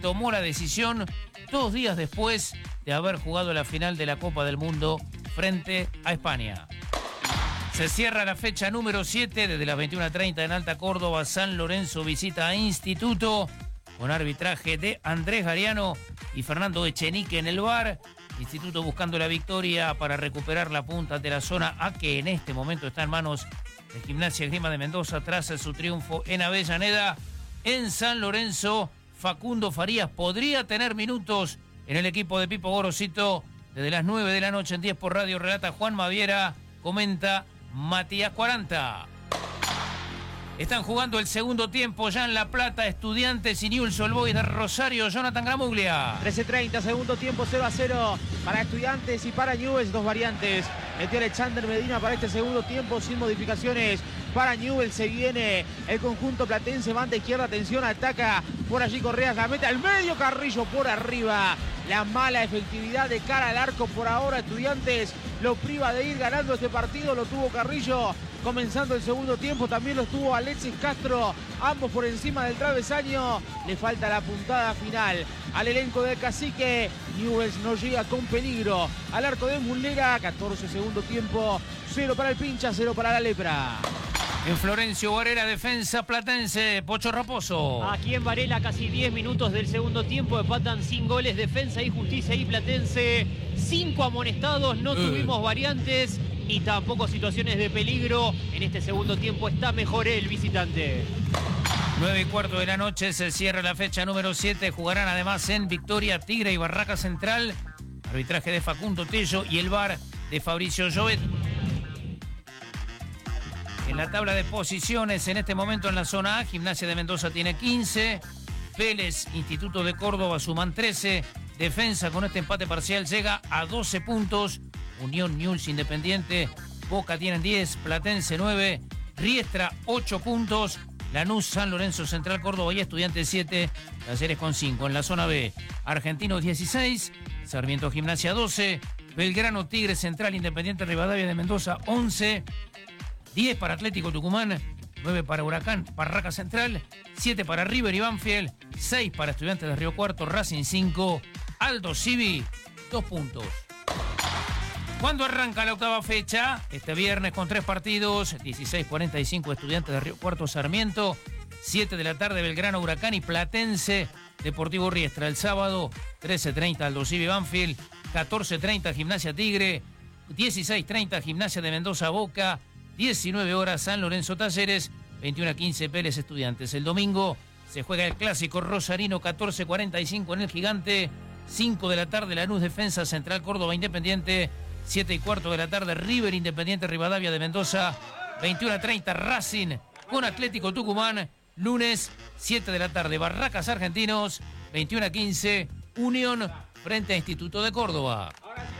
tomó la decisión 2 días después de haber jugado la final de la Copa del Mundo frente a España. Se cierra la fecha número 7 desde las 21:30 en Alta Córdoba. San Lorenzo visita a Instituto con arbitraje de Andrés Gariano y Fernando Echenique en el VAR. Instituto buscando la victoria para recuperar la punta de la zona A, que en este momento está en manos de Gimnasia y Esgrima de Mendoza tras su triunfo en Avellaneda. En San Lorenzo, Facundo Farías podría tener minutos en el equipo de Pipo Gorosito desde las 9 de la noche en 10 por radio. Relata Juan Maviera, comenta Matías 40. Están jugando el segundo tiempo ya en La Plata, Estudiantes y Newell's Old Boys de Rosario. Jonathan Gramuglia. 13:30, segundo tiempo, 0-0 para Estudiantes y para Newell's. Dos variantes. Metió Alexander Medina para este segundo tiempo sin modificaciones. Para Newell's se viene el conjunto platense, banda izquierda, atención, ataca por allí Correas, la mete al medio, Carrillo por arriba. La mala efectividad de cara al arco por ahora. Estudiantes lo priva de ir ganando este partido, lo tuvo Carrillo comenzando el segundo tiempo, también lo tuvo Alexis Castro, ambos por encima del travesaño. Le falta la puntada final al elenco del Cacique. Newell's no llega con peligro al arco de Mulera. 14 segundo tiempo, 0 para el Pincha, 0 para la Lepra. En Florencio Varela, defensa platense, Pocho Raposo. Aquí en Varela, casi 10 minutos del segundo tiempo, empatan sin goles, Defensa y Justicia y Platense. 5 amonestados, no tuvimos variantes y tampoco situaciones de peligro. En este segundo tiempo está mejor el visitante. 9:15 de la noche se cierra la fecha número 7. Jugarán además en Victoria, Tigre y Barraca Central. Arbitraje de Facundo Tello y el VAR de Fabricio Llobet. En la tabla de posiciones, en este momento en la zona A, Gimnasia de Mendoza tiene 15, Vélez, Instituto de Córdoba suman 13, Defensa con este empate parcial llega a 12 puntos, Unión Newell's Independiente, Boca tienen 10, Platense 9, Riestra 8 puntos, Lanús, San Lorenzo, Central Córdoba y Estudiantes 7, Talleres con 5. En la zona B, Argentinos 16, Sarmiento Gimnasia 12, Belgrano, Tigre, Central, Independiente Rivadavia de Mendoza 11, 10 para Atlético Tucumán, 9 para Huracán, Barraca Central, 7 para River y Banfield, 6 para Estudiantes de Río Cuarto, Racing 5, Aldo Civi 2 puntos. ¿Cuándo arranca la octava fecha? Este viernes con 3 partidos, 16:45 Estudiantes de Río Cuarto, Sarmiento, 7 de la tarde Belgrano, Huracán y Platense, Deportivo Riestra. El sábado, 13:30 Aldo Civi Banfield, 14:30 Gimnasia Tigre, 16:30 Gimnasia de Mendoza Boca, 19 horas San Lorenzo Talleres, 21:15 Vélez Estudiantes. El domingo se juega el clásico rosarino, 14:45 en el Gigante, 5 de la tarde Lanús Defensa, Central Córdoba Independiente, 7:15 de la tarde River Independiente Rivadavia de Mendoza, 21:30 Racing con Atlético Tucumán, lunes 7 de la tarde Barracas Argentinos, 21:15 Unión frente a Instituto de Córdoba.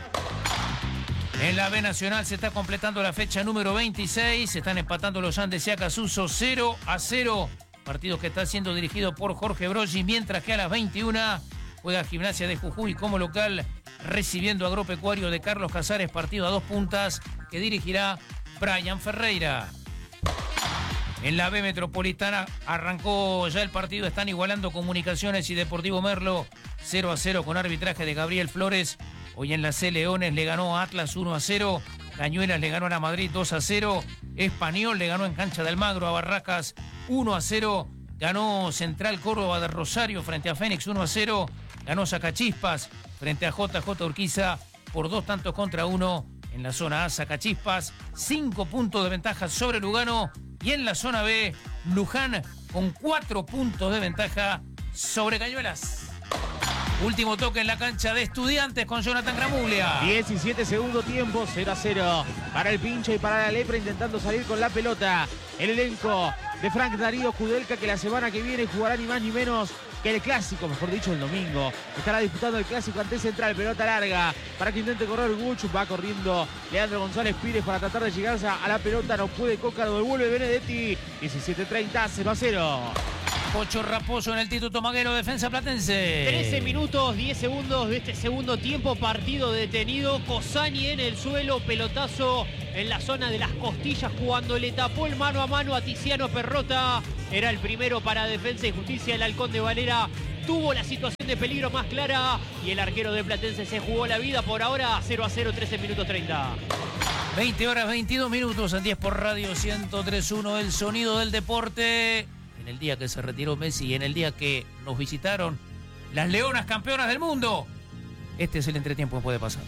En la B Nacional se está completando la fecha número 26. Se están empatando los Andes y Acasuso 0-0. Partido que está siendo dirigido por Jorge Broggi, mientras que a las 21 juega Gimnasia de Jujuy como local, recibiendo a Agropecuario de Carlos Casares, partido a 2 puntas que dirigirá Brian Ferreira. En la B Metropolitana arrancó ya el partido, están igualando Comunicaciones y Deportivo Merlo 0-0 con arbitraje de Gabriel Flores. Hoy en la C Leones le ganó a Atlas 1-0, Cañuelas le ganó a la Madrid 2-0, Español le ganó en cancha de Almagro a Barracas 1-0, ganó Central Córdoba de Rosario frente a Fénix 1-0, ganó Sacachispas frente a JJ Urquiza por 2-1 en la zona A. Sacachispas 5 puntos de ventaja sobre Lugano y en la zona B Luján con 4 puntos de ventaja sobre Cañuelas. Último toque en la cancha de Estudiantes con Jonathan Gramuglia. 17 segundo tiempo, 0-0 para el Pincha y para la Lepra, intentando salir con la pelota. El elenco de Frank Darío Kudelka, que la semana que viene jugará ni más ni menos que el clásico, mejor dicho el domingo. Estará disputando el clásico ante Central, pelota larga para que intente correr Guchu. Va corriendo Leandro González Pires para tratar de llegarse a la pelota. No puede Cócaro, devuelve Benedetti. 17:30, 0-0. Pocho Raposo en el Instituto Maguero, defensa platense. 13 minutos, 10 segundos de este segundo tiempo, partido detenido. Cosani en el suelo, pelotazo en la zona de las costillas cuando le tapó el mano a mano a Tiziano Perrota. Era el primero para Defensa y Justicia, el Halcón de Valera tuvo la situación de peligro más clara y el arquero de Platense se jugó la vida. Por ahora 0-0, 13 minutos 30. 20 horas 22 minutos en 10 por Radio 103.1, el sonido del deporte. En el día que se retiró Messi y en el día que nos visitaron las Leonas campeonas del mundo. Este es el entretiempo que puede pasar.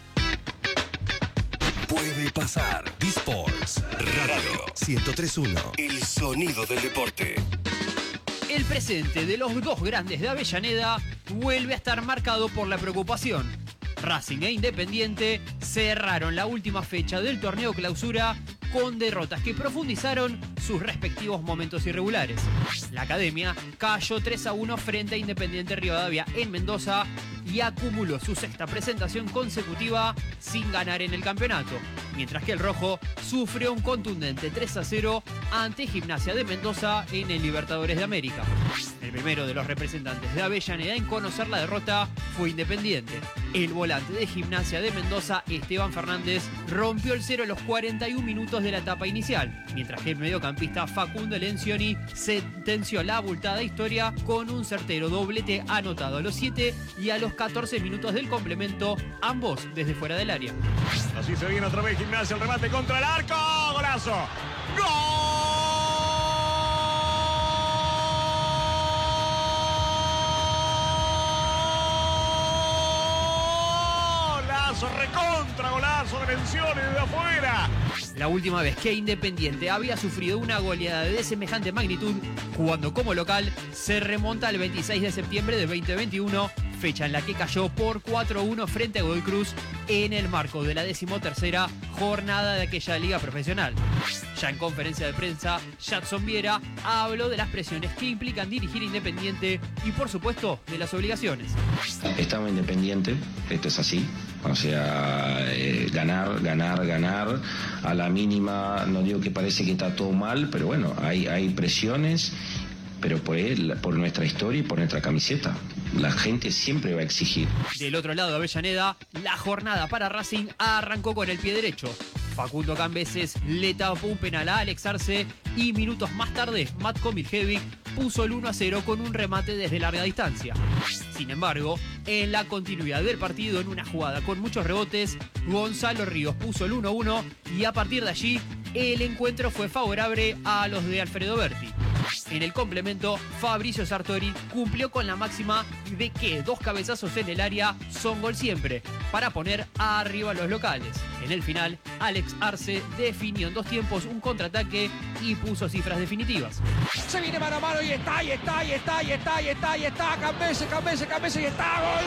Puede pasar. D-Sports Radio 103.1, el sonido del deporte. El presente de los dos grandes de Avellaneda vuelve a estar marcado por la preocupación. Racing e Independiente cerraron la última fecha del torneo clausura con derrotas que profundizaron sus respectivos momentos irregulares. La Academia cayó 3-1 frente a Independiente Rivadavia en Mendoza y acumuló su sexta presentación consecutiva sin ganar en el campeonato, mientras que el Rojo sufrió un contundente 3-0 ante Gimnasia de Mendoza en el Libertadores de América. El primero de los representantes de Avellaneda en conocer la derrota fue Independiente. El volante de Gimnasia de Mendoza, Esteban Fernández, rompió el cero a los 41 minutos de la etapa inicial, mientras que el mediocampista Facundo Lencioni sentenció la abultada historia con un certero doblete anotado a los 7 y a los 14 minutos del complemento, ambos desde fuera del área. Así se viene otra vez Gimnasia, el remate contra el arco, ¡golazo! ¡Golazo, recontra golazo de Lencioni desde afuera! La última vez que Independiente había sufrido una goleada de semejante magnitud, jugando como local, se remonta al 26 de septiembre de 2021, fecha en la que cayó por 4-1 frente a Godoy Cruz en el marco de la 13ª jornada de aquella liga profesional. Ya en conferencia de prensa, Jadson Viera habló de las presiones que implican dirigir Independiente y, por supuesto, de las obligaciones. Estamos Independiente, esto es así, o sea, ganar, a la mínima, no digo que parece que está todo mal, pero bueno, hay presiones, pero por nuestra historia y por nuestra camiseta. La gente siempre va a exigir. Del otro lado de Avellaneda, la jornada para Racing arrancó con el pie derecho. Facundo Cambeses le tapó un penal a Alex Arce y minutos más tarde, Matko Miljevic puso el 1-0 con un remate desde larga distancia. Sin embargo, en la continuidad del partido, en una jugada con muchos rebotes, Gonzalo Ríos puso el 1-1 y a partir de allí, el encuentro fue favorable a los de Alfredo Berti. En el complemento, Fabricio Sartori cumplió con la máxima de que 2 cabezazos en el área son gol siempre, para poner arriba a los locales. En el final, Alex Arce definió en 2 tiempos un contraataque y puso cifras definitivas. Se viene mano a mano y está, Cambeses y está, gol.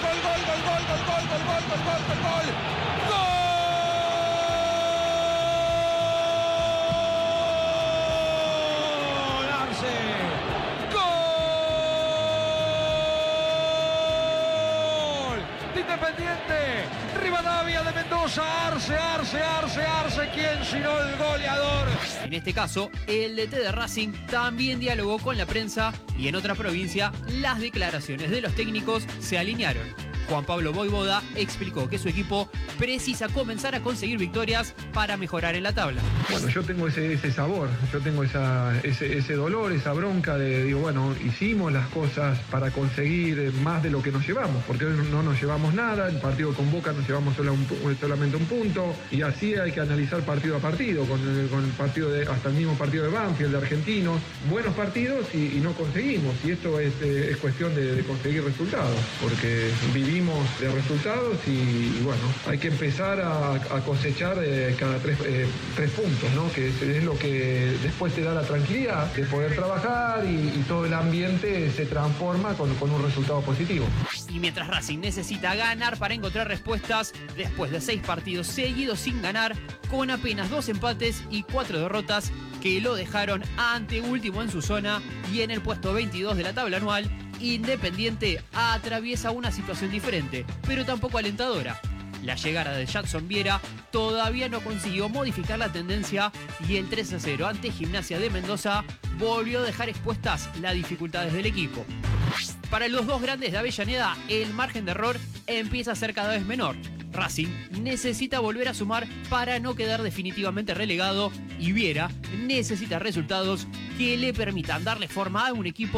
Independiente, Rivadavia de Mendoza, Arce, ¿quién sino el goleador? En este caso, el DT de Racing también dialogó con la prensa y en otra provincia las declaraciones de los técnicos se alinearon. Juan Pablo Voivoda explicó que su equipo precisa comenzar a conseguir victorias para mejorar en la tabla. Bueno, yo tengo ese sabor, yo tengo ese dolor, esa bronca de, digo, bueno, hicimos las cosas para conseguir más de lo que nos llevamos, porque hoy no nos llevamos nada, el partido con Boca nos llevamos solamente un punto, y así hay que analizar partido a partido, con el partido hasta el mismo partido de Banfield, de Argentinos, buenos partidos y no conseguimos, y esto es cuestión de conseguir resultados, porque vivimos de resultados y bueno, hay que empezar a cosechar cada tres puntos, ¿no? Que es lo que después te da la tranquilidad de poder trabajar y todo el ambiente se transforma con un resultado positivo. Y mientras Racing necesita ganar para encontrar respuestas, después de 6 partidos seguidos sin ganar, con apenas 2 empates y 4 derrotas que lo dejaron anteúltimo en su zona y en el puesto 22 de la tabla anual, Independiente atraviesa una situación diferente, pero tampoco alentadora. La llegada de Jadson Viera todavía no consiguió modificar la tendencia y el 3-0 ante Gimnasia de Mendoza volvió a dejar expuestas las dificultades del equipo. Para los dos grandes de Avellaneda, el margen de error empieza a ser cada vez menor. Racing necesita volver a sumar para no quedar definitivamente relegado y Viera necesita resultados que le permitan darle forma a un equipo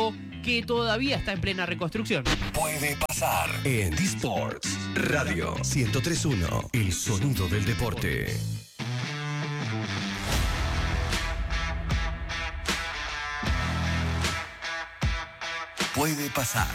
que todavía está en plena reconstrucción. Puede pasar en D-Sports Radio 103.1, el sonido del deporte. Puede pasar.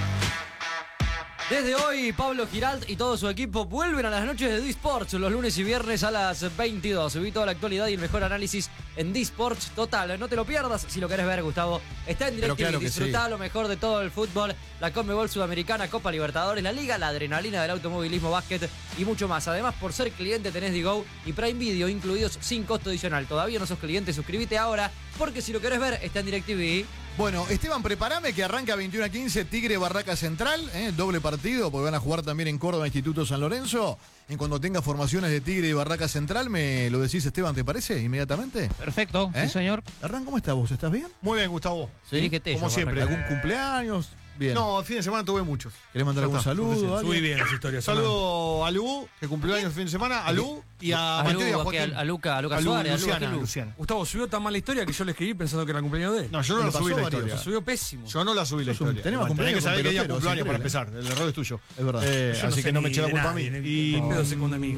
Desde hoy, Pablo Giralt y todo su equipo vuelven a las noches de D-Sports los lunes y viernes a las 22. Subí toda la actualidad y el mejor análisis en D-Sports total. No te lo pierdas si lo querés ver, Gustavo. Está en directo y disfrutá lo mejor de todo el fútbol, la Conmebol Sudamericana, Copa Libertadores, la Liga, la adrenalina del automovilismo, básquet y mucho más. Además, por ser cliente tenés D-Go y Prime Video incluidos sin costo adicional. Todavía no sos cliente, suscríbete ahora, porque si lo querés ver, está en DirecTV. Bueno, Esteban, prepárame que arranca 21:15 Tigre Barraca Central, doble partido, porque van a jugar también en Córdoba Instituto San Lorenzo. En cuando tenga formaciones de Tigre y Barraca Central, me lo decís, Esteban, ¿te parece? Inmediatamente. Perfecto, sí, señor. Hernán, ¿cómo estás vos? ¿Estás bien? Muy bien, Gustavo. ¿Sí? Como siempre. ¿Algún cumpleaños? Bien. No, el fin de semana tuve muchos. ¿Querés mandar algún saludo? Muy bien las historias. Saludo a Lu, que cumplió años el fin de semana, a Lu y a Mateo y a Joaquín. A Luca Suárez, Luciana. Gustavo, subió tan mal la historia que yo le escribí pensando que era el cumpleaños de él. No, yo no la subí la historia. Se subió pésimo. Yo no la subí la historia. Tenemos Tenés que saber que ella pelotero, cumplió años para increíble. empezar. El error es tuyo. Es verdad. Así que no me eché la culpa a mí. Y pedo segundo amigo.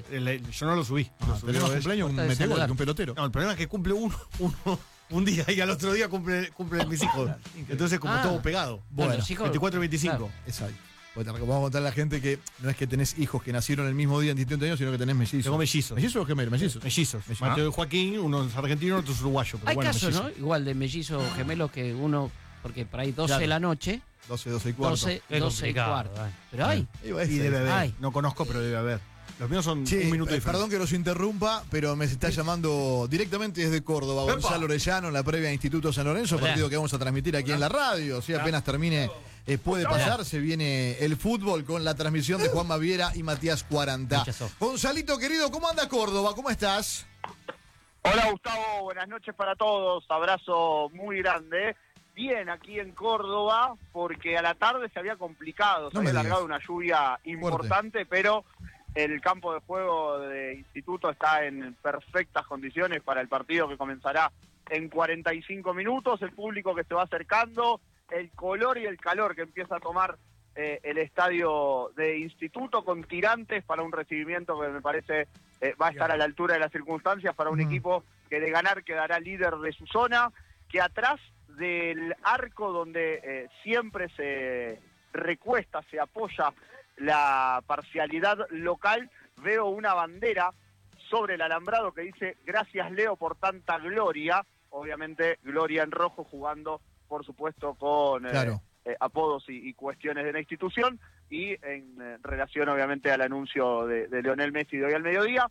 Yo no lo subí. Tenemos cumpleaños un metegol, un pelotero. No, el problema es que cumple uno un día y al otro día cumple mis hijos. Entonces como todo pegado. Bueno, 24 y 25. Claro, exacto. Pues vamos a contar a la gente que no es que tenés hijos que nacieron el mismo día en distintos años, sino que tenés mellizos. Tengo mellizos. ¿Mellizos o gemelos? Mellizos. Mateo y Joaquín, uno es argentino, otro es uruguayo. Pero hay bueno, casos, mellizos. ¿no? Igual de mellizos gemelos que uno, porque por ahí 12 de la noche. 12 y cuarto. 12 y cuarto. Pero hay. Y debe haber. No conozco, pero debe haber. Los míos son un minuto de diferencia. Perdón que los interrumpa, pero me está llamando directamente desde Córdoba Gonzalo Orellano en la previa Instituto San Lorenzo, partido que vamos a transmitir aquí en la radio. Si apenas termine, puede pasar. Se viene el fútbol con la transmisión de Juan Maviera y Matías 40. Gonzalito, querido, ¿cómo anda Córdoba? ¿Cómo estás? Hola, Gustavo. Buenas noches para todos. Abrazo muy grande. Bien, aquí en Córdoba, porque a la tarde se había complicado. Se había alargado una lluvia importante, pero el campo de juego de Instituto está en perfectas condiciones para el partido que comenzará en 45 minutos. El público que se va acercando, el color y el calor que empieza a tomar el estadio de Instituto, con tirantes para un recibimiento que me parece va a estar a la altura de las circunstancias para un equipo que de ganar quedará líder de su zona, que atrás del arco donde siempre se recuesta, se apoya la parcialidad local, veo una bandera sobre el alambrado que dice "Gracias, Leo, por tanta gloria", obviamente gloria en rojo, jugando por supuesto con apodos y cuestiones de la institución, y en relación obviamente al anuncio de Lionel Messi de hoy al mediodía.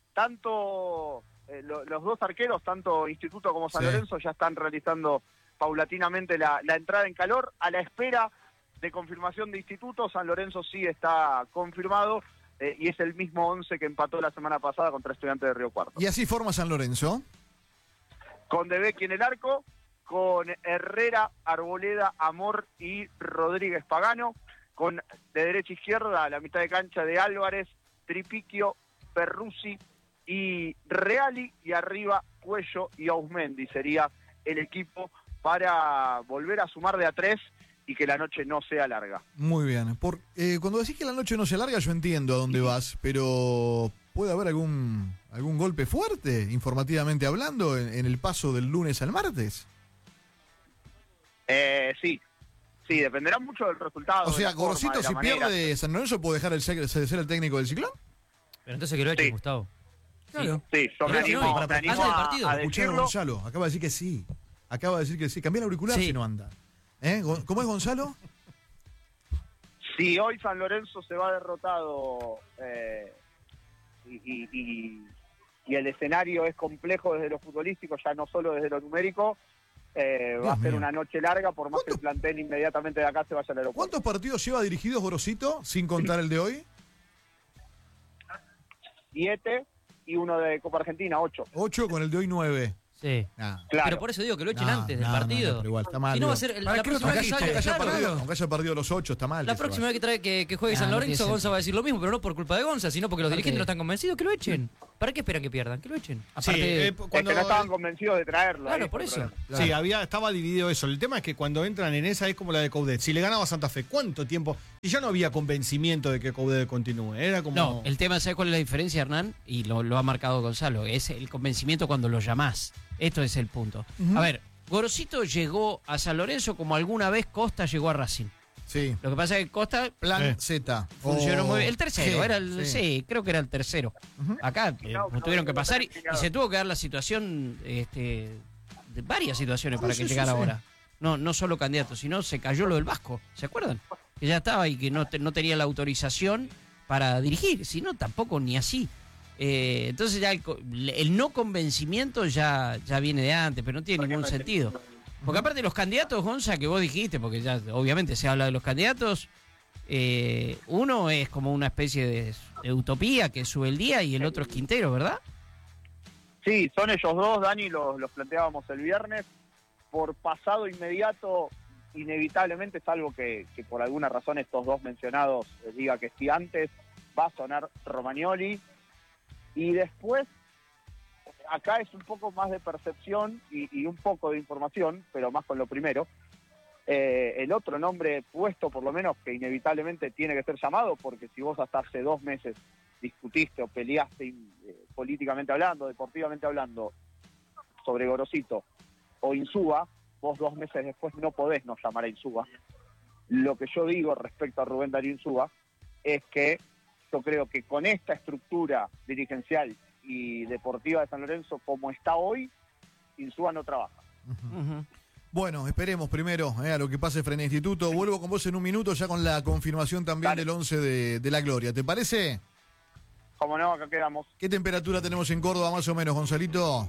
Tanto los dos arqueros, tanto Instituto como San Lorenzo, ya están realizando paulatinamente la entrada en calor, a la espera de confirmación de Instituto. San Lorenzo sí está confirmado y es el mismo 11 que empató la semana pasada contra Estudiantes de Río Cuarto. ¿Y así forma San Lorenzo? Con De Becchi en el arco, con Herrera, Arboleda, Amor y Rodríguez Pagano, con de derecha a izquierda a la mitad de cancha de Álvarez, Tripiquio, Perruzzi y Reali, y arriba Cuello y Ausmendi. Sería el equipo para volver a sumar de a 3 y que la noche no sea larga. Muy bien. Cuando decís que la noche no sea larga, yo entiendo a dónde vas, pero ¿puede haber algún golpe fuerte, informativamente hablando, en el paso del lunes al martes? Sí, dependerá mucho del resultado. O sea, Gorosito, si pierde San Lorenzo, ¿puede dejar de ser el técnico del Ciclón? Pero entonces que lo echen, Gustavo. Claro. Sí, yo me animo a decirlo. Gonzalo, acaba de decir que sí. Acaba de decir que sí. Cambia el auricular si no anda. ¿Cómo es, Gonzalo? Si hoy San Lorenzo se va derrotado y el escenario es complejo desde lo futbolístico, ya no solo desde lo numérico, va a ser una noche larga, por más que el plantel inmediatamente de acá se vaya al aeropuerto. ¿Cuántos partidos lleva dirigidos Gorosito, sin contar el de hoy? 7 y uno de Copa Argentina, 8. 8 con el de hoy 9. Sí. Claro. Pero por eso digo que lo echen antes del partido. Pero igual, está mal. Si no va a ser la próxima vez que aunque haya perdido los 8, está mal. La próxima vez que juegue San Lorenzo, Gonza va a decir lo mismo, pero no por culpa de Gonza, sino porque los dirigentes no están convencidos, que lo echen. ¿Para qué esperan que pierdan? Que lo echen. Sí, cuando no estaban convencidos de traerlo. Claro, por eso. Claro. Sí, estaba dividido eso. El tema es que cuando entran en esa es como la de Coudet. Si le ganaba a Santa Fe, ¿cuánto tiempo? Y ya no había convencimiento de que Coudet continúe. Era como... No, el tema, ¿sabes cuál es la diferencia, Hernán? Y lo ha marcado Gonzalo. Es el convencimiento cuando lo llamás. Esto es el punto. A ver, Gorosito llegó a San Lorenzo como alguna vez Costa llegó a Racing. Sí. Lo que pasa es que Costa... Plan Z. Funcionó muy bien. El tercero, G, sí, creo que era el tercero. Acá tuvieron que pasar y se tuvo que dar la situación, de varias situaciones para que llegara ahora. No solo candidato, sino se cayó lo del Vasco, ¿se acuerdan? Que ya estaba y que no tenía la autorización para dirigir, si no tampoco ni así. Entonces ya el no convencimiento ya viene de antes, pero no tiene ningún sentido. Porque aparte los candidatos, Gonza, que vos dijiste, porque ya obviamente se habla de los candidatos, uno es como una especie de utopía que sube el día y el otro es Quintero, ¿verdad? Sí, son ellos dos, Dani, los planteábamos el viernes. Por pasado inmediato, inevitablemente, salvo que por alguna razón estos dos mencionados diga que sí antes, va a sonar Romagnoli. Y después, acá es un poco más de percepción y un poco de información, pero más con lo primero. El otro nombre puesto, por lo menos, que inevitablemente tiene que ser llamado, porque si vos hasta hace 2 meses discutiste o peleaste políticamente hablando, deportivamente hablando, sobre Gorosito o Insúa, vos 2 meses después no podés no llamar a Insúa. Lo que yo digo respecto a Rubén Darío Insúa es que yo creo que con esta estructura dirigencial y deportiva de San Lorenzo como está hoy, Insúa no trabaja. Bueno, esperemos primero a lo que pase frente a Instituto. Vuelvo con vos en un minuto ya con la confirmación también del 11 de la Gloria. ¿Te parece? Como no, acá quedamos. ¿Qué temperatura tenemos en Córdoba más o menos, Gonzalito?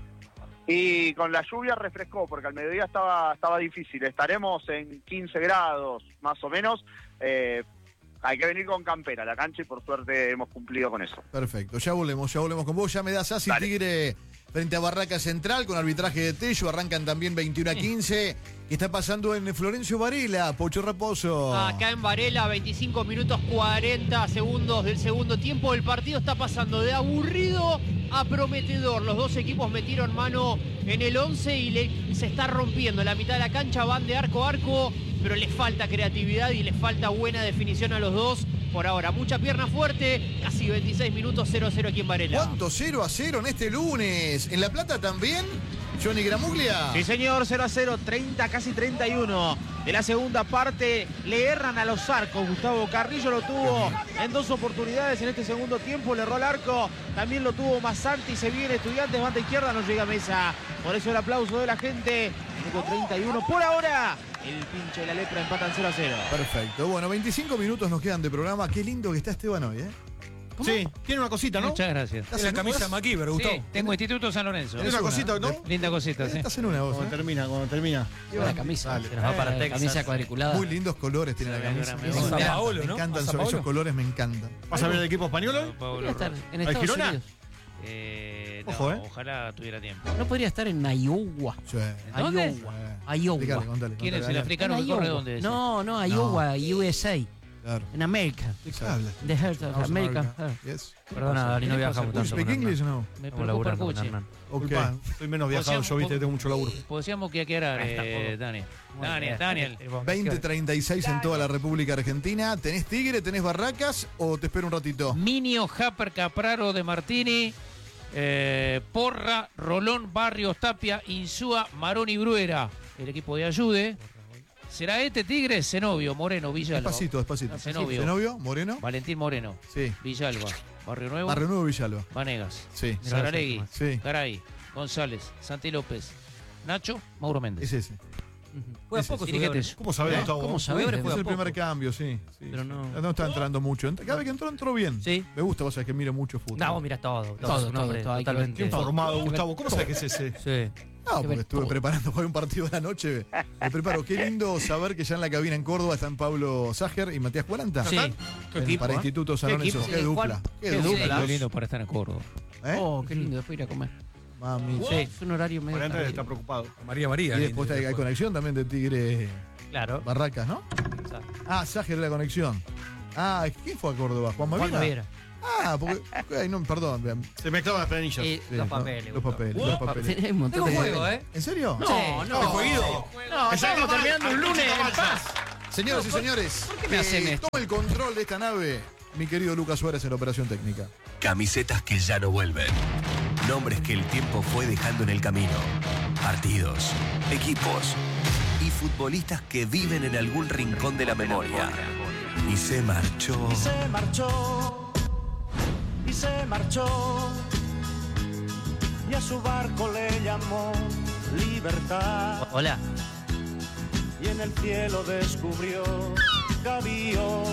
Y con la lluvia refrescó, porque al mediodía estaba difícil. Estaremos en 15 grados más o menos. Hay que venir con campera a la cancha y por suerte hemos cumplido con eso. Perfecto, ya volvemos con vos. Ya me das así Tigre frente a Barraca Central con arbitraje de Tello. Arrancan también 21-15. ¿Qué está pasando en Florencio Varela, Pocho Raposo? Acá en Varela, 25 minutos 40 segundos del segundo tiempo. El partido está pasando de aburrido a prometedor. Los dos equipos metieron mano en el 11 y se está rompiendo. La mitad de la cancha van de arco a arco, pero les falta creatividad y les falta buena definición a los dos. Por ahora, mucha pierna fuerte, casi 26 minutos 0-0 aquí en Varela. ¿Cuánto 0-0 en este lunes? ¿En La Plata también? Johnny Gramuglia. Sí, señor, 0-0, 30, casi 31 de la segunda parte. Le erran a los arcos. Gustavo Carrillo lo tuvo en 2 oportunidades en este segundo tiempo. Le erró al arco. También lo tuvo Masanti. Se viene Estudiantes, banda izquierda, no llega a Mesa. Por eso el aplauso de la gente. Minuto 31. Por ahora, el pinche y la lepra empatan 0-0. Perfecto. Bueno, 25 minutos nos quedan de programa. Qué lindo que está Esteban hoy, ¿eh? ¿Cómo? Sí, tiene una cosita, ¿no? Muchas gracias. Es la camisa de MacIver, Gustavo. Sí, tengo Instituto San Lorenzo. ¿Tienes una cosita, no? Linda cosita, sí. Estás en una voz. Cuando termina. Una camisa. Se nos va para Texas. Camisa cuadriculada. Muy lindos colores tiene la camisa. San Paolo, ¿no? Me encantan esos colores, me encantan. ¿Vas a ver el equipo español hoy? Podría estar en Estados Girona? Unidos. Ojo, ojalá tuviera tiempo. No podría estar en Iowa. Sí. ¿Dónde? Iowa. ¿Quién es el africano que corre dónde? No, Iowa, USA. Claro. En América. ¿De qué hablas? The Heart of America. Yes. Perdona, Dani, no viajamos tanto. ¿Speak English o no? Me preocupa el coche. Ok. Estoy menos viajado yo, viste, tengo mucho laburo. Podríamos que aclarar, Daniel. Daniel. 20:36 en toda la República Argentina. ¿Tenés Tigre, tenés Barracas o te espero un ratito? Minio, Japper, Capraro, De Martini, Porra, Rolón, Barrios, Tapia, Insúa, Maroni, Bruera. El equipo de Ayude. ¿Será este Tigre? Zenobio, Moreno, Villalba. Despacito. Zenobio, Moreno. Valentín Moreno. Sí. Villalba. Barrio Nuevo. Villalba. Vanegas. Sí. Saralegui. Sí. Garay. González. Santi López. Nacho. Mauro Méndez. Es ese. Juega poco. ¿Cómo sabés, Gustavo? ¿Cómo sabés? Es el primer cambio, sí. Pero no está entrando mucho. Cada vez que entró bien. Sí. Me gusta, vos sabés que miro mucho fútbol. No, vos mirás todo. Totalmente. Informado, Gustavo. ¿Cómo sabés que es ese? Sí. No, porque estuve preparando para un partido de la noche. Me preparo. Qué lindo saber que ya en la cabina en Córdoba están Pablo Sager y Matías 40. Sí. Para Instituto San Lorenzo. Qué dupla. Qué dupla. Qué lindo para estar en Córdoba. Oh, qué lindo. Después ir a comer. Mami. Sí, es un horario medio. Por está preocupado. María. Y después hay conexión también de Tigre. Claro. Barracas, ¿no? Sager de la conexión. ¿Quién fue a Córdoba? ¿Juan Baviera? porque. Ay, no, perdón. Vean. Se mezclaban las planillas. Y los papeles. Los papeles. Los papeles. Tenés un montón Tengo de juego, ¿eh? ¿En serio? No, jueguito. No, estamos terminando un lunes en paz. Señoras y señores, ¿por qué me hacen esto? toma el control de esta nave, mi querido Lucas Suárez en la operación técnica. Camisetas que ya no vuelven. Nombres que el tiempo fue dejando en el camino. Partidos, equipos y futbolistas que viven en algún rincón de la memoria. Y se marchó. Y se marchó. Y se marchó. Y a su barco le llamó Libertad. Hola. Y en el cielo descubrió gaviotas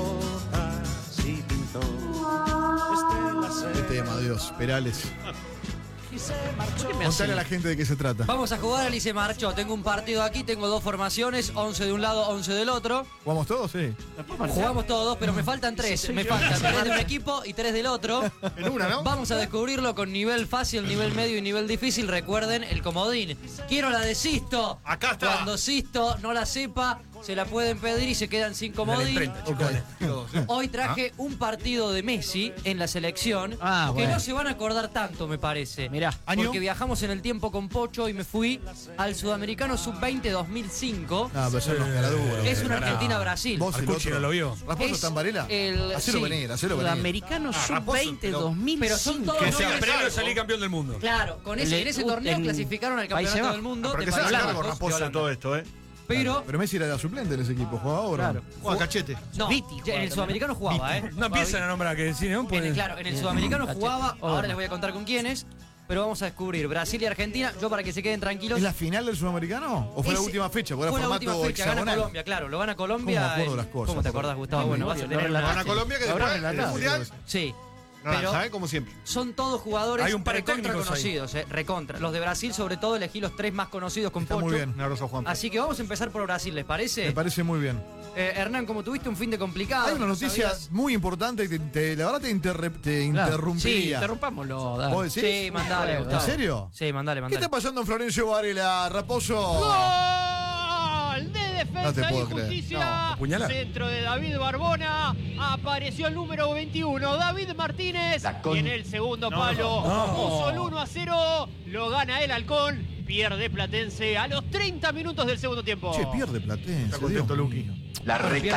y pintó estelas. Qué tema, Dios. Perales. Y se marchó. Contale a la gente de qué se trata. Vamos a jugar al y se marchó. Tengo un partido aquí, tengo 2 formaciones, 11 de un lado, 11 del otro. ¿Jugamos todos? Sí. Jugamos todos, pero me faltan 3. Me faltan 3 de un equipo y 3 del otro. En una, ¿no? Vamos a descubrirlo con nivel fácil, nivel medio y nivel difícil. Recuerden el comodín. Quiero la de Sisto. Acá está. Cuando Sisto no la sepa, se la pueden pedir y se quedan sin comodín. Hoy traje un partido de Messi en la selección que no se van a acordar tanto, me parece. Mirá, porque viajamos en el tiempo con Pocho y me fui al Sudamericano Sub-20 2005. Pero son unos caraduros. Es una Argentina-Brasil. Vos y el otro. lo vio. ¿Raposo está en Varela? Hacelo venir, hacelo venir. Sudamericano Sub-20 2005. Pero son todos Que sea nombres premio de salvos. salir campeón del mundo. Claro, con en ese torneo clasificaron al Países campeonato Bajos. del mundo. Pero de que se haga Países cargo Bajos, Raposo de de todo esto, ¿eh? Pero Pero Messi era suplente en ese equipo, jugaba ahora. Claro. Juega cachete. no, ya en el Sudamericano jugaba, ¿eh? No empiezan a nombrar que si no Claro, en el Sudamericano jugaba, ahora les voy a contar con quiénes, pero vamos a descubrir Brasil y Argentina, yo para que se queden tranquilos. ¿Es la final del Sudamericano? ¿O fue la última fecha? Porque Fue era la formato última fecha, gana hexagonal. Colombia, claro, lo gana Colombia. ¿Cómo me acuerdo las cosas? ¿Cómo te acordás, Gustavo? Bueno, vas a tener Gana Colombia que después en el mundial. Sí. Nada, Pero ¿sabes? Como siempre. son todos jugadores Hay un par de recontra técnicos ahí. conocidos, recontra. Los de Brasil, sobre todo, elegí los 3 más conocidos con Está Pocho. muy bien. Un abrazo a Juan. Así que vamos a empezar por Brasil, ¿les parece? Me parece muy bien. Hernán, como tuviste un fin de complicado. Hay una noticia ¿sabías? muy importante que la verdad te Sí, interrumpiría. interrumpámoslo. dale. ¿Vos decís? Sí, mandale, ¿En Gustavo. serio? Sí, mandale. ¿Qué está pasando en Florencio Varela, Raposo? ¡Gol! De Defensa No te y puedo creer. Justicia. No, puñalada. Centro de David Barbona. Apareció el número 21, David Martínez. Y en el segundo palo puso el 1-0. Lo gana el Halcón. Pierde Platense a los 30 minutos del segundo tiempo. Che, pierde Platense. Está contento, Dios Luqui. mío. La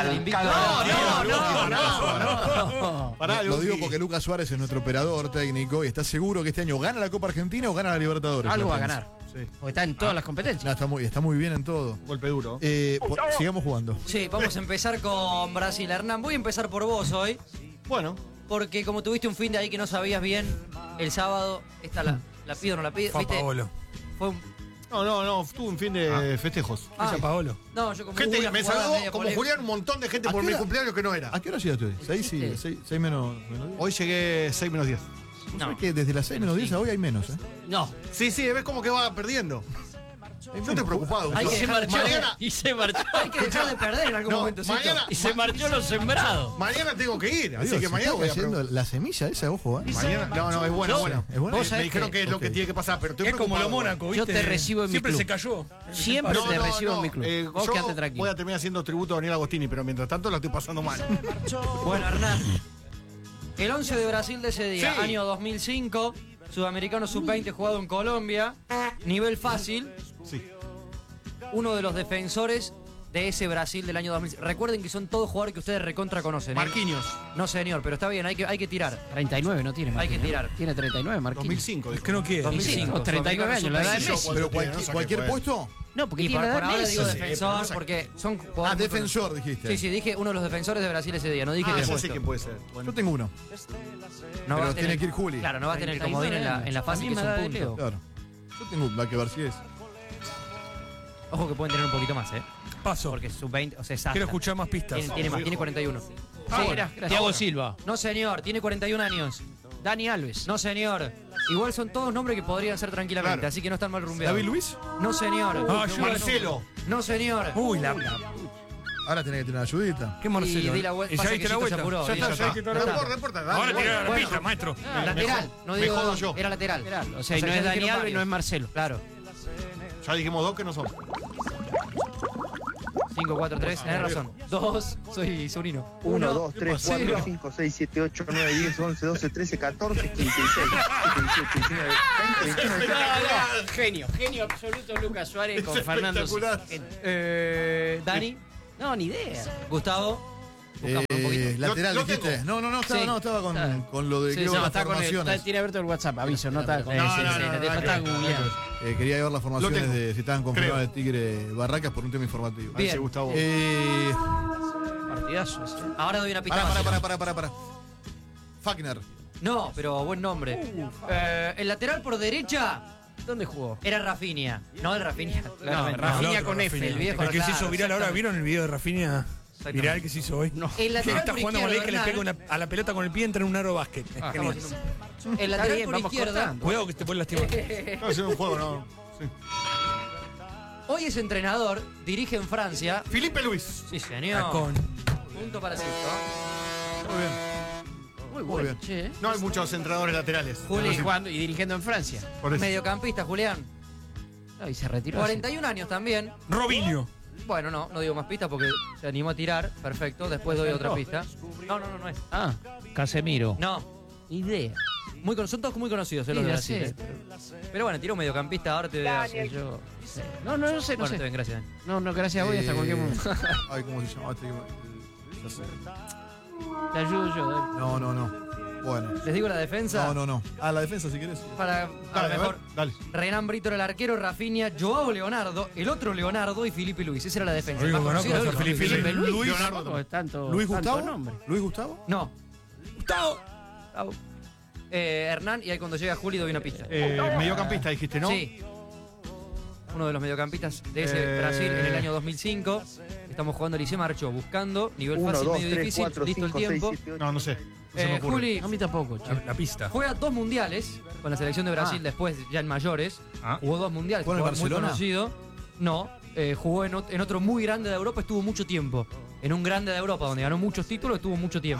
No. Pará, Lo digo Luqui. porque Lucas Suárez es nuestro operador técnico y está seguro que este año gana la Copa Argentina o gana la Libertadores. Algo va a Platense. ganar. Sí. Porque está en todas las No, competencias. está muy bien en todo. Golpe duro. Sigamos jugando. Sí, vamos a empezar con Brasil. Hernán, voy a empezar por vos hoy. Bueno. Porque como tuviste un fin de ahí que no sabías bien, el sábado, esta la pido o no la pido. ¿Viste? Fue un... No, tuve un fin de festejos. Ah. Paolo. No, yo como Gente, una me jugada saludó media como polémica. Julián un montón de gente ¿A por qué mi hora? cumpleaños que no era. ¿A qué hora llegaste hoy? 6 menos 10. Hoy llegué 6 menos 10. ¿Sabes que desde las 6 menos 10 a hoy hay menos? No. Sí, ves como que va perdiendo. Yo estoy preocupado. Hay que Se dejar- marchó. Mañana- Y se marchó. Hay que dejar de perder en algún No, momento. ¿cierto? mañana- Y se marchó los sembrados. Mañana tengo que ir, así Dios, que se mañana está voy a cayendo preguntar. la semilla esa, ojo, Mañana, no, es buena, No, buena. ¿es buena? Vos Me sabés dijeron que es lo que ok. tiene que pasar, pero estoy Es como preocupado. lo Mónaco, Yo ¿viste? te recibo en mi Siempre club. se cayó. Siempre te recibo en mi club. Vos yo quedate tranquilo. voy a terminar haciendo tributo a Daniel Agostini, pero mientras tanto la estoy pasando mal. Bueno, Hernán. El 11 de Brasil de ese día, Sí. año 2005, Sudamericano Sub-20 jugado en Colombia, nivel fácil. Sí. Uno de los defensores de ese Brasil del año 2005. Recuerden que son todos jugadores que ustedes recontra conocen. ¿eh? Marquinhos. No, señor, pero está bien, hay que tirar. 39 no tiene. Hay que Marquinhos. tirar. Tiene 39, Marquinhos. 2005. Es que no quiere. 2005, 39 años, la edad de Messi. Pero No sé qué cualquier fue. puesto. No, porque Y tiene por la edad de ahora Messi. digo Sí, defensor, pero porque son Ah, jugadores muy defensor, dijiste. conocidos. Sí, dije uno de los defensores de Brasil ese día, no dije que Ya puesto. sé quién puede ser. Bueno. Yo tengo uno. No va Pero a tiene que ir Juli. Claro, no va a tener 39 comodín en la fase, que es misma edad de un punto. Leo. Claro. Yo tengo un que ver si es. Ojo que pueden tener un poquito más, ¿eh? Paso. Porque sub-20, o sea, es Quiero hasta. escuchar más pistas. Tiene más, tiene 41. Ah, Sí, gracias. Thiago Silva. No, señor, tiene 41 años. Dani Alves. No, señor. Igual son todos nombres que podrían ser tranquilamente, Claro. así que no están mal rumbeados. ¿David Luis? No, señor. Marcelo. No, señor. Uy, Ahora tenés que tener una ayudita. ¿Qué Y Marcelo? di la vuelta. ¿Y ya pasa diste que la Sito se vuelta? apuró, Ya y está, ya ya diste está. la Ya vuelta. está. No importa, Ahora dale. tirá la Bueno. pista, maestro. Lateral, no me digo. jodo yo. Era lateral. O sea, y no ya es Dani dijeron Alves y no varios. es Marcelo. Claro. Ya dijimos dos que no son. 5, 4, 3, tenés razón. 2, soy sobrino. 1, 2, 3, 4, 5, 6, 7, 8, 9, 10, 11, 12, 13, 14, 15, 16, 17, 18, 19, 20, 21, 22. Genio absoluto Lucas Suárez con Fernando. Dani. No, ni idea. Gustavo. Lateral, dijiste. No, estaba con lo de Sí, las está formaciones. tiene abierto el WhatsApp, aviso, no está con está quería ver las formaciones de si estaban confirmadas el Tigre Barracas por un tema informativo. Bien. Gustavo. Partidazo ese. Ahora doy una pista. Para. Fagner. No, pero buen nombre. El lateral por derecha. ¿Dónde jugó? Era Rafinha. No el Rafinha. No, Rafinha con F. El viejo. El que se hizo viral ahora, claro. ¿vieron el video de Rafinha? Viral que se hizo hoy. No. El lateral Está por jugando con izquierda, que le pega Hernán. a la pelota con el pie, entra en un aro básquet. Genial. El lateral por vamos izquierda. cortando. Cuidado que te puede lastimar. No, es un juego, no. Sí. Hoy es entrenador, dirige en Francia. Felipe Luis. Sí, señor. Con Punto para Sisto. Muy bien. Muy Muy bueno. bien. Che. No hay muchos entrenadores laterales. Juli, Y jugando y dirigiendo en Francia. Por eso. Mediocampista, Julián. No, y se retiró. 41 años también. Robinho. Bueno, no digo más pistas porque se animó a tirar. Perfecto. Después doy otra pista. No es. Ah, Casemiro. No. idea. Son todos muy conocidos, los Sí, de ya Brasil. sé, Pero bueno, tiró un mediocampista, ahora te veo. Yo, sí. No sé, Bueno, está bien, gracias. No, gracias a vos y hasta cualquier momento. Ay, ¿cómo se llama? Ya sé. Te ayudo yo, dale. No. Bueno. ¿Les digo la defensa? No. Ah, la defensa si querés. Para a Dale, lo mejor. dale. Renan Brito era el arquero, Rafinha, Joao Leonardo, el otro Leonardo y Felipe Luis. Esa era la defensa. Lo único Más que conozco conocido es de Felipe todos. Luis. Luis, Leonardo tampoco es tanto, ¿Luis tanto Gustavo? nombre. ¿Luis Gustavo? No. Gustavo. Hernán, y ahí cuando llega Juli doy una pista. Mediocampista dijiste, ¿no? Sí. Uno de los mediocampistas de ese Brasil en el año 2005. Estamos jugando Liceo Marchó, buscando nivel 1, fácil, 2, medio 3, difícil, 4, listo el 5, 6, tiempo. 7, 8. No sé. No se me ocurre. Juli A mí tampoco, che. La pista. juega 2 mundiales con la selección de Brasil después, ya en mayores. Ah. Jugó 2 mundiales, ¿Jugó en jugador muy Barcelona? conocido. No, jugó en otro muy grande de Europa, estuvo mucho tiempo. En un grande de Europa, donde ganó muchos títulos, estuvo mucho tiempo.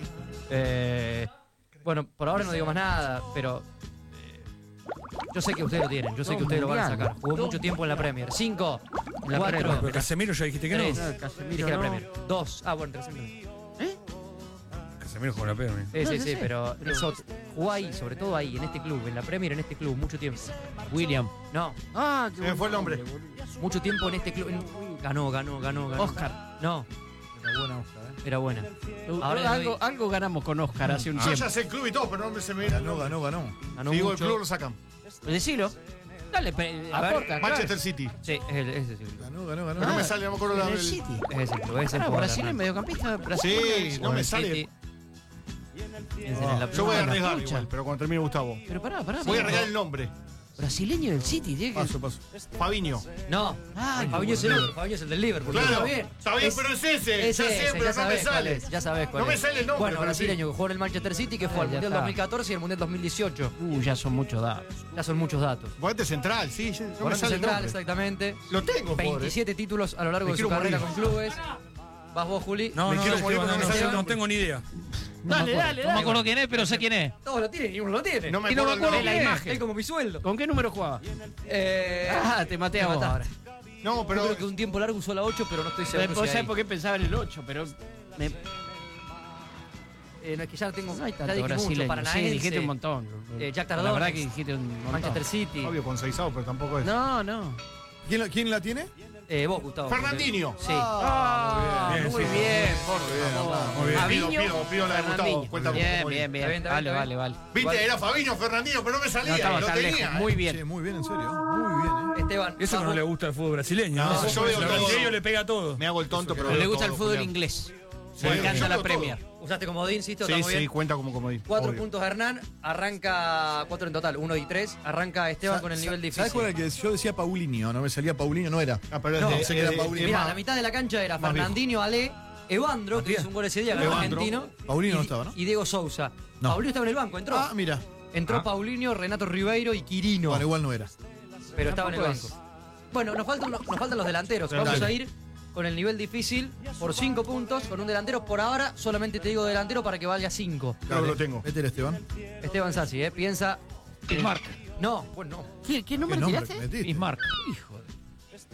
Bueno, por ahora no digo más nada, pero yo sé que ustedes lo tienen, yo sé que ustedes lo van a sacar. Jugó mucho tiempo en la Premier. 5, 4, Pero Casemiro ya dijiste que no. 3, dije la Premier. 2, bueno, 3. Casemiro jugó en la Premier. Sí, pero eso, jugó ahí, sobre todo ahí, en este club, en la Premier, en este club, mucho tiempo. William. No, Ah, Se me fue el nombre. mucho tiempo en este club. Ganó. Oscar. No, Era buena Oscar, era buena. Ahora les doy- algo ganamos con Oscar hace un Yo tiempo. ya sé el club y todo, pero no se me viene. Ganó. Ganó Si digo el mucho. club lo sacan. Decilo. Dale, A ver, aporta. Manchester City. Sí, es ese club. Ganó. Pero no me sale, no me acuerdo la el del. City. Es ese club, es el Claro, jugador, Brasil es Hernán. mediocampista. Brasil Sí, no me sale. Piensen en la Yo voy a primera. arriesgar pucha. igual, pero cuando termine Gustavo. Pero pará. Voy a arreglar el nombre. Brasileño del City, tiene que. Paso. Fabinho. No, Fabinho es el otro, Fabinho es el del Liverpool. Claro, Está está bien, pero es ese. Ya sé, pero no me sabés cuál sale. es, ya sabés cuál No me es. sale el nombre, Bueno, pero brasileño que jugó en el Manchester City, que fue al Ya Mundial está. 2014 y el Mundial 2018. Ya son muchos datos. Ya son muchos datos. Volante central, sí. No me Volante sale el central, nombre. exactamente. Lo tengo, pobre. 27 títulos a lo largo Me de su quiero carrera morir. con clubes. Vas vos, Juli. No, Me quiero morir, pero no me sale el no nombre. tengo ni idea. Dale. No me acuerdo quién es, pero sé quién es. Todos lo tienen y uno lo tiene. No me y no me acuerdo acuerdo el la nombre. imagen. Es como mi sueldo. ¿Con qué número jugaba? Te maté a Me vos ahora. mataste. No, Yo pero. creo que un tiempo largo usó la 8, pero no estoy seguro. Después si sabés ahí. por qué pensaba en el 8, pero. No, es que ya tengo. No hay ya tanto dije mucho. brasileño. Sí, Paranaense. dijiste un montón. Jack La Tardón. verdad que dijiste un montón. Manchester City. Obvio, con Seisao, pero tampoco es. No. ¿Quién la tiene? Vos, Gustavo. Fernandinho. Sí. Muy bien, por favor. Muy bien. Fabinho, Pido la de Gustavo. Fernandinho. Cuenta como Bien. comodín. Vale. Viste, era Fabinho, Fernandinho, pero no me salía. No estaba lo tan tenía. lejos. Muy bien. Sí, muy bien, en serio. Muy bien, Esteban. Eso que no le gusta el fútbol brasileño. No, ¿no? yo veo El todo. brasileño le pega todo. Me hago el tonto, pero. No le veo gusta el todo, fútbol Julián. inglés. Sí, Me encanta yo la veo Premier. Usaste comodín, ¿sí? Sí, ¿Estamos bien? cuenta como comodín. 4 obvio. puntos Hernán, arranca 4 en total, 1 y 3. Arranca Esteban con el nivel difícil. ¿Sabes cuál era el que yo decía Paulinho? No me salía Paulinho, no era. Ah, pero No, es sé que era Paulinho. Mirá, la mitad de la cancha era más Fernandinho, Ale, Evandro, que Matías. hizo un gol ese día, que es Evandro. argentino. Paulinho no y- estaba, ¿no? Y Diego Sousa. No. Paulinho estaba en el banco, entró. Ah, mira. Entró Paulinho, Renato Ribeiro y Quirino. Bueno, igual no era. Pero estaba en el Tampoco banco. Bueno, nos faltan los delanteros. Vamos Dale. a ir con el nivel difícil por 5 puntos, con un delantero. Por ahora solamente te digo delantero para que valga 5. Claro que lo tengo. Métele, Esteban. Esteban Sassi, piensa. Bismarck. No, bueno, no. ¿Qué número nombre tiraste? metiste? Bismarck. Hijo de...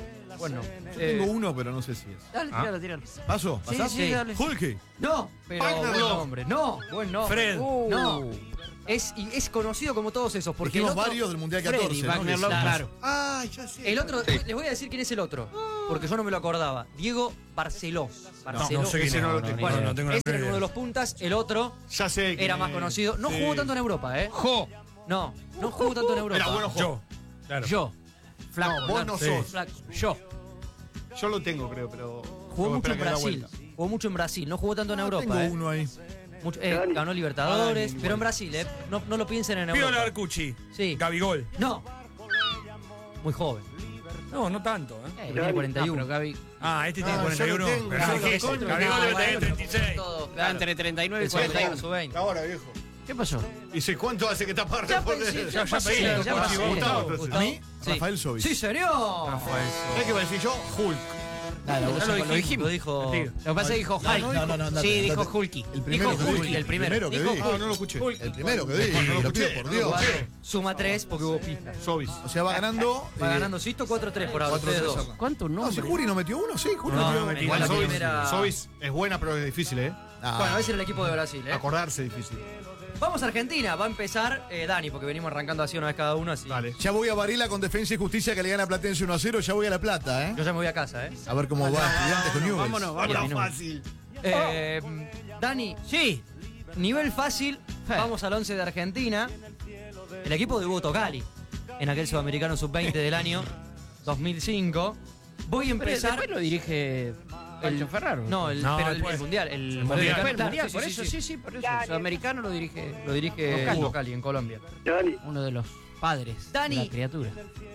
Bueno. Tengo uno, pero no sé si es. Dale, tiralo. ¿Paso? Sí, ¿Pasás? sí, dale. Hulky. No, pero buen nombre. No, buen nombre. Fred. No. Es conocido como todos esos. Porque Dijimos el otro, varios del Mundial 14, Freddy, ¿no? Wagner Love, claro. Ah, ya sé. El otro, les voy a decir quién es el otro, porque yo no me lo acordaba. Diego Barceló. No sé quién es. Bueno, no tengo la ese era menor uno de idea. los puntas, el otro Ya sé era más conocido. No jugó tanto en Europa, ¿eh? No jugó tanto en Europa. Era bueno Yo. Claro. Yo. Flaco. No, vos no Sí. sos. Flaco. Yo. Yo lo tengo, creo, pero. Jugó no, mucho en espera que dé la Brasil. vuelta. Jugó mucho en Brasil. No jugó tanto en Europa, Tengo uno ahí. Ganó Libertadores, pero en Brasil, ¿eh? No lo piensen en Europa. Piola Arcucci. Sí. Gabigol. No. Muy joven. No, no tanto. Tiene 41. pero Gaby. Ah, este tiene yo lo 41. tengo, Pero yo no, lo ¿qué es? tengo. Gabigol debe tener bueno, 36. todo, Está entre 39 y 41. Sub-20. Ahora, viejo. ¿Qué pasó? ¿Y sé cuánto hace que está para Ya responder? pensé, Ya pasé, pedí, ya Gustavo, pasé. Gustavo, ¿A mí? Sí. Rafael Sobi. Sí, señor. ¿Sabés qué iba a decir yo? Hulk. Lo dijimos. Lo dijo. Lo que pasa es que dijo Hulk. Sí, dijo Hulky. El primero Dijo que Hulky, vi. el primero. que Dijo vi. Ah, no lo escuché. El primero que vi. No lo Lo escuché, pido por no Dios. lo escuché. Suma 3 porque hubo pista. Sobis. O sea, va ganando. Va ganando Sisto 4-3 por ahora. 4-3 ustedes dos. acá. ¿Cuánto No, si nombre? Juri no metió uno, sí, Juri No, metió. no metí. Igual la Sobis, primera- Sobis es buena, pero es difícil, ¿eh? Ah, Bueno, ese era el equipo de Brasil, ¿eh? Acordarse es difícil. Vamos a Argentina. Va a empezar Dani, porque venimos arrancando así una vez cada uno. Así. Dale. Ya voy a Varela con Defensa y Justicia que le gana a Platense 1-0. Ya voy a La Plata, ¿eh? Yo ya me voy a casa, ¿eh? A ver cómo va Estudiantes con Newell's. Vámonos. Fácil. Dani, sí. Nivel fácil. Vamos al 11 de Argentina. El equipo de Boto Cali en aquel Sudamericano Sub-20 del año 2005. Voy a empezar. Después lo dirige Pancho Ferraro. No, No, pero después. el Mundial. El Mundial. Mundial. Después el Claro, Mundial, sí, por sí, eso, sí. sí, por eso. El sudamericano lo dirige Lo dirige Cali. Boto Cali en Colombia. uno de los padres Dani. de la criatura.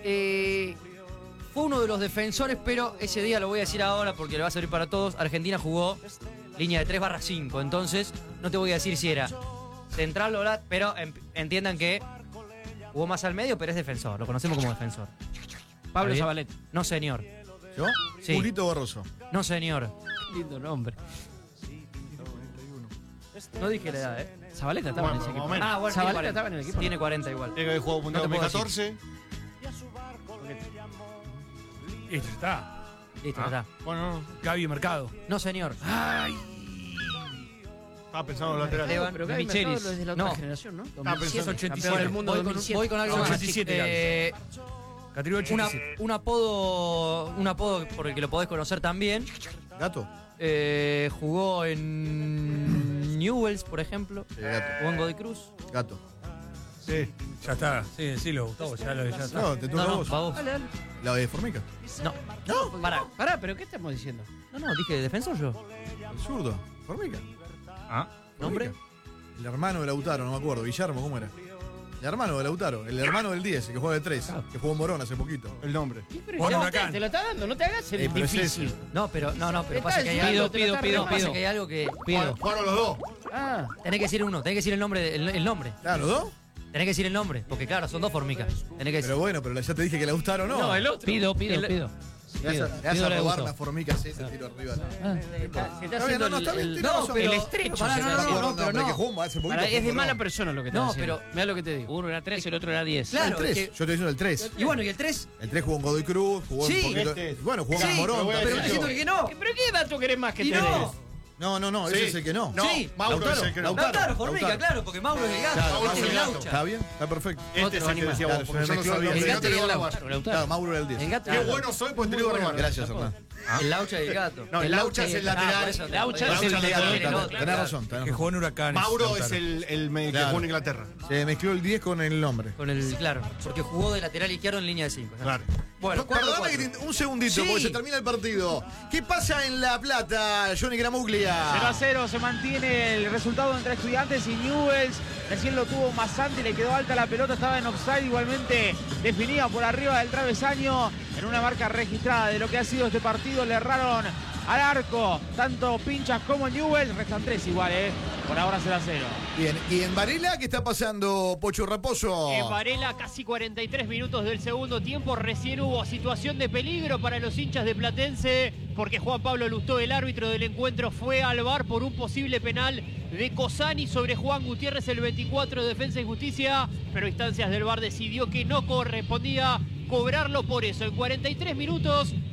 Fue uno de los defensores, pero ese día lo voy a decir ahora porque le va a servir para todos. Argentina jugó línea de 3/5, entonces no te voy a decir si era central o lateral, pero entiendan que jugó más al medio, pero es defensor, lo conocemos como defensor. Pablo ¿Está bien? Zabaleta. No, señor. ¿Yo? Sí. Julito Barroso. No, señor. Lindo nombre. No dije la edad, ¿eh? Zabaleta estaba Bueno, en ese más o equipo. menos. Ah, bueno, Zabaleta tiene 40. estaba en el equipo. Tiene 40 igual. Tiene que haber jugado Mundial No te puedo 2014. Este está. Listo, está. Bueno, no. Gaby Mercado. No, señor. Estaba pensando en los laterales. Esteban, Pero Gaby Michelis. Mercado es de la otra No. generación, ¿no? pensando 2007, 87. campeón del mundo Voy con, 2007. voy con algo más. 87 Categoría Una- 87. un apodo por el que lo podés conocer también. ¿Gato? Jugó en Newell's, por ejemplo. Sí, Gato. Jugó en Godoy Cruz. Gato. Sí. Ya está. Sí, decilo, Gustavo. Ya está. No, te toca a vos. va vos. Dale, dale. La de Formica. No, No. Pará, pero ¿qué estamos diciendo? no, dije defensor yo. El zurdo. Formica. ¿Nombre? Formica. El hermano de Lautaro, no me acuerdo. Guillermo, ¿cómo era? El hermano de Lautaro. El hermano del 10, el que juega de 3. Que jugó en Morón hace poquito. El nombre. Pero Bueno, ya Huracán. te lo está dando, no te hagas el pero es difícil. ese. No, pero pasa que hay Pido, algo. pido, pido, Pasa pido. que hay algo que. Jugaron los dos. Ah, Tenés que decir uno, tenés que decir el nombre. El nombre. Claro, ¿no? Tenés que decir el nombre, porque claro, son dos formicas. Tenés que decir. Pero bueno, pero ya te dije que Lautaro no. no, el otro. Pido. Le vas a Pido le robar gustó. las formicas, te tiro arriba. Se está Está bien, haciendo no, está bien, el tiene razón. el estrecho. Pará, se no, está haciendo. pero pero que jugó hace poquito. Pará, es de jugó mala Morón. persona lo que No, estás haciendo. pero- Mira lo que te digo. Uno era 3, el otro era 10. Claro, El 3. es Yo te estoy diciendo el 3. Y bueno, y el 3. El 3 jugó en Godoy Cruz, jugó Sí, un poquito. este es. Bueno, jugó Sí, en Morón. pero voy a Pero también. estoy diciendo que no. ¿Pero qué dato querés más que Y tenés? no. No, Sí. ese es el que no. No, Sí. Mauro es el que no. Lautaro, Formica, Lautaro. claro, porque Mauro es el gato. Claro, Este Mauro es el es el gato. Laucha. Está bien, está perfecto. Este Otro es el que animal. decía Claro, vos, yo porque me yo no mezclo sabía. el El Pero gato te y lo el voy a Laucha. robar. Claro, Mauro era el 10. El gato y Qué el bueno soy, pues te lo iba a robar. Gracias, Hernán. El Laucha y el gato. No, el Laucha es el lateral. por eso, Laucha es el Tenés lateral. razón. Que jugó en Huracán. Mauro Lautaro. es el que Claro. jugó en Inglaterra. Se mezcló el 10 con el nombre. Con el, claro, porque jugó de lateral izquierdo en línea de 5. Claro. Bueno, Perdóname que un segundito, Sí. porque se termina el partido. ¿Qué pasa en La Plata, Johnny Gramuglia? 0-0 se mantiene el resultado entre Estudiantes y Newell's. Recién lo tuvo Masanti, le quedó alta la pelota, estaba en offside, igualmente definida por arriba del travesaño. En una marca registrada de lo que ha sido este partido, le erraron al arco tanto Pinchas como Newell's. Restan 3 igual, por ahora 0-0. Bien, ¿y en Varela qué está pasando, Pocho Raposo? En Varela, casi 43 minutos del segundo tiempo, recién hubo situación de peligro para los hinchas de Platense, porque Juan Pablo Lustó, el árbitro del encuentro, fue al VAR por un posible penal de Cosani sobre Juan Gutiérrez, el 24 de Defensa y Justicia, pero instancias del VAR decidió que no correspondía cobrarlo por eso. En 43 minutos,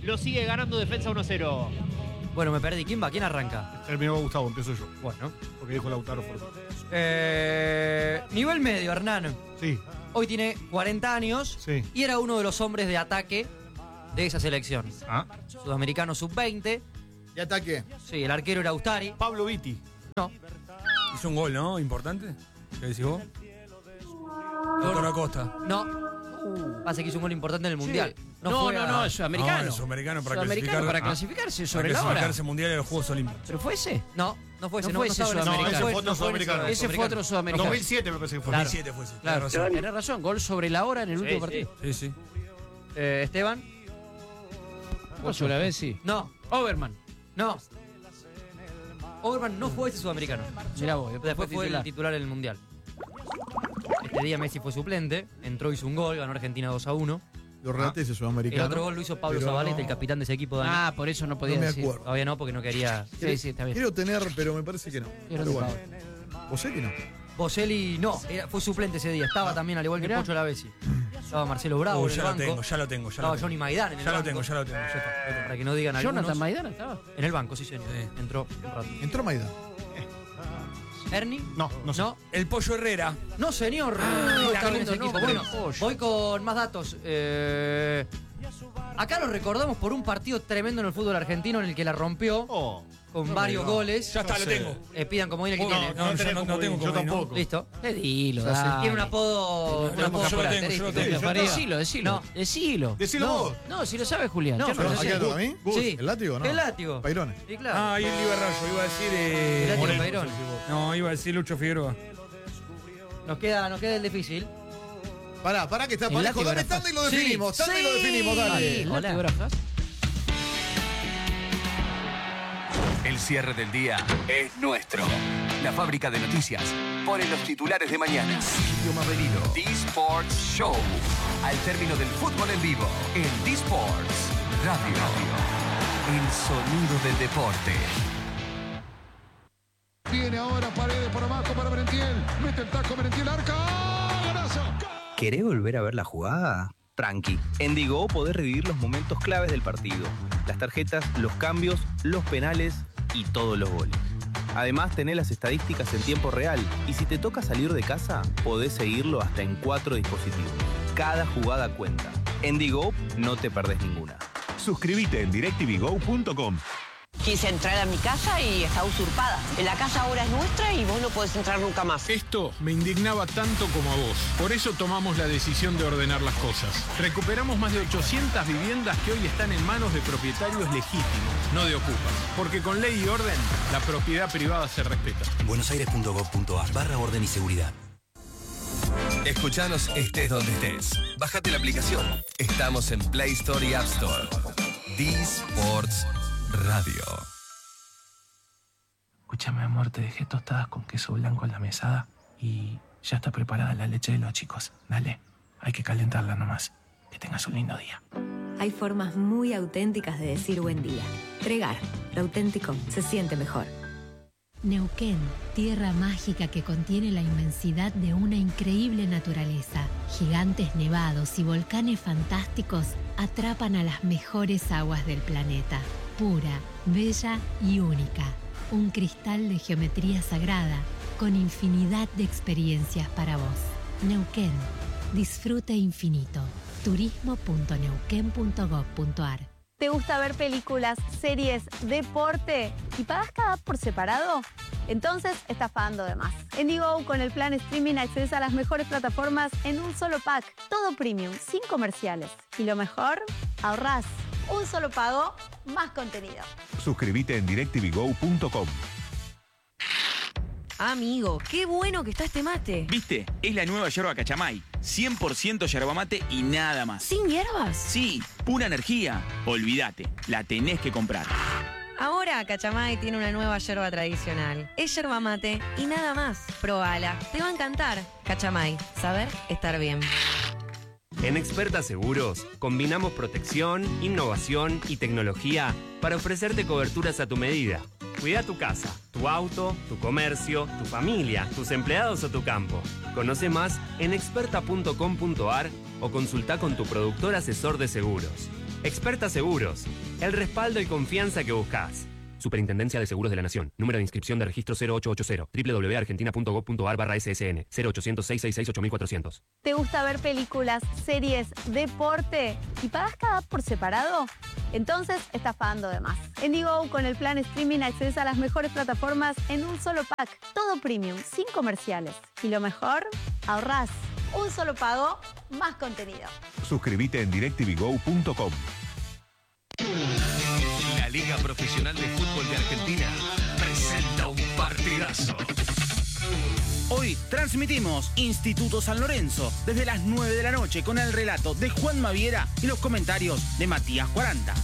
lo sigue ganando Defensa 1-0. Bueno, me perdí. ¿Quién va? ¿Quién arranca? Terminó Gustavo, empiezo yo. Bueno. Porque dijo Lautaro Forte. Nivel medio, Hernán. Sí. Hoy tiene 40 años y era uno de los hombres de ataque de esa selección. Sudamericano sub-20. ¿De ataque? Sí, el arquero era Ustari. Pablo Vitti. No. Hizo un gol, ¿no? Importante. ¿Qué decís vos? Doctor Acosta. No. Hace que hizo un gol importante en el Mundial. No, es sudamericano. No, es sudamericano para Sudamericano para clasificarse sobre la hora. Clasificarse mundial en los Juegos Olímpicos. ¿Pero fue ese? No fue ese. No fue ese sudamericano. Ese fue otro sudamericano. Ese fue otro sudamericano. 2007 me parece que fue. 2007 fue ese. Claro, tenés razón. Gol sobre la hora en el último partido. Sí. Esteban. Gol sobre la vez, sí. No. Overman. No. Overman no fue ese sudamericano. Mirá vos, después fue el titular en el Mundial. Este día Messi fue suplente, entró, hizo un gol, ganó Argentina 2-1. Lo relaté ese sudamericano. El otro gol lo hizo Pablo Zabaleta, el capitán de ese equipo. Dani. Por eso no podía me decir. acuerdo. Todavía no, porque no quería. Sí, está bien. Quiero tener, pero me parece que no. Pero bueno. Boselli no. Boselli no, fue suplente ese día. Estaba también, al igual que Pocho Lavesi. Estaba Marcelo Bravo en el banco. Ya lo tengo. Estaba Johnny Maidán en el banco. Ya lo tengo. Ya está. Para que no digan algunos. ¿Jonathan Maidana estaba? En el banco, sí, señor. Entró un rato. ¿Entró Maidán? ¿Ernie? No sé. No. El Pollo Herrera. No, señor. Está bien ese equipo. Bueno, voy con más datos. Acá lo recordamos por un partido tremendo en el fútbol argentino en el que la rompió con varios goles. Ya está, lo tengo. Pidan como viene el que tiene. No tengo yo tampoco. Listo. Dilo. Tiene un apodo. Yo lo tengo. Decilo. Decilo vos. No, si lo sabe Julián. No, Yo pero lo ¿A sé. quién toca a mí? Sí. ¿El látigo no? El látigo. Pairone. Sí, claro. Y el Liberrayo. Iba a decir. El látigo Moreno, Pairón. No, iba a decir Lucho Figueroa. Nos queda el difícil. Pará que está parejo. Dale tanda y lo definimos. Tanda y lo definimos, dale. Hola. El cierre del día es nuestro. La fábrica de noticias pone los titulares de mañana. Idioma Merino. D-Sports Show. Al término del fútbol en vivo. En D-Sports Radio. El sonido del deporte. Viene ahora Paredes por abajo para Merentiel. Mete el taco Merentiel, arca. ¡Golazo! ¿Querés volver a ver la jugada? Tranqui. En Digo podés revivir los momentos claves del partido. Las tarjetas, los cambios, los penales y todos los goles. Además, tenés las estadísticas en tiempo real. Y si te toca salir de casa, podés seguirlo hasta en 4 dispositivos. Cada jugada cuenta. En Digo no te perdés ninguna. Suscríbete en directvgo.com. Quise entrar a mi casa y está usurpada. La casa ahora es nuestra y vos no podés entrar nunca más. Esto me indignaba tanto como a vos. Por eso tomamos la decisión de ordenar las cosas. Recuperamos más de 800 viviendas que hoy están en manos de propietarios legítimos, no de ocupas. Porque con ley y orden, la propiedad privada se respeta. buenosaires.gov.ar/orden y seguridad. Escuchanos estés donde estés. Bájate la aplicación. Estamos en Play Store y App Store. D-Sports Radio. Escúchame, amor, te dejé tostadas con queso blanco en la mesada y ya está preparada la leche de los chicos. Dale, hay que calentarla nomás. Que tengas un lindo día. Hay formas muy auténticas de decir buen día. Tregar, lo auténtico se siente mejor. Neuquén, tierra mágica que contiene la inmensidad de una increíble naturaleza. Gigantes nevados y volcanes fantásticos atrapan a las mejores aguas del planeta. Pura, bella y única. Un cristal de geometría sagrada con infinidad de experiencias para vos. Neuquén, disfrute infinito. turismo.neuquén.gov.ar. ¿Te gusta ver películas, series, deporte y pagas cada app por separado? Entonces estás pagando de más. En Digo, con el plan streaming accedes a las mejores plataformas en un solo pack. Todo premium, sin comerciales. Y lo mejor, ahorrás. Un solo pago, más contenido. Suscríbete en directvgo.com. Amigo, qué bueno que está este mate. ¿Viste? Es la nueva yerba Cachamay. 100% yerba mate y nada más. ¿Sin hierbas? Sí, pura energía. Olvídate, la tenés que comprar. Ahora Cachamay tiene una nueva yerba tradicional. Es yerba mate y nada más. Probala, te va a encantar. Cachamay, saber estar bien. En Experta Seguros, combinamos protección, innovación y tecnología para ofrecerte coberturas a tu medida. Cuida tu casa, tu auto, tu comercio, tu familia, tus empleados o tu campo. Conoce más en experta.com.ar o consulta con tu productor asesor de seguros. Experta Seguros, el respaldo y confianza que buscas. Superintendencia de Seguros de la Nación. Número de inscripción de registro 0880. www.argentina.gov.ar/ssn. 0800-666-8400. ¿Te gusta ver películas, series, deporte y pagas cada app por separado? Entonces estás pagando de más. En Digo, con el plan streaming accedes a las mejores plataformas en un solo pack. Todo premium, sin comerciales. Y lo mejor, ahorrás. Un solo pago, más contenido. Suscríbete en directvigo.com. La Liga Profesional de Fútbol de Argentina presenta un partidazo. Hoy transmitimos Instituto San Lorenzo desde las 9 de la noche con el relato de Juan Maviera y los comentarios de Matías 40.